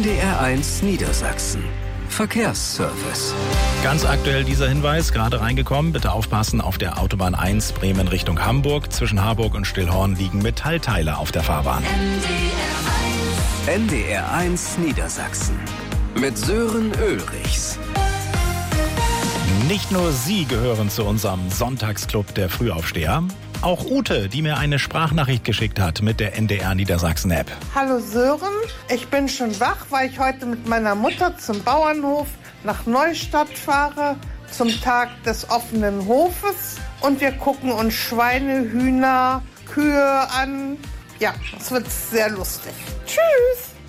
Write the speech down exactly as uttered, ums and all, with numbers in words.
N D R eins Niedersachsen. Verkehrsservice. Ganz aktuell dieser Hinweis, gerade reingekommen. Bitte aufpassen, auf der Autobahn eins Bremen Richtung Hamburg. Zwischen Harburg und Stillhorn liegen Metallteile auf der Fahrbahn. N D R eins Niedersachsen. Mit Sören Ulrichs. Nicht nur Sie gehören zu unserem Sonntagsclub der Frühaufsteher. Auch Ute, die mir eine Sprachnachricht geschickt hat mit der N D R Niedersachsen-App. Hallo Sören, ich bin schon wach, weil ich heute mit meiner Mutter zum Bauernhof nach Neustadt fahre, zum Tag des offenen Hofes. Und wir gucken uns Schweine, Hühner, Kühe an. Ja, es wird sehr lustig. Tschüss!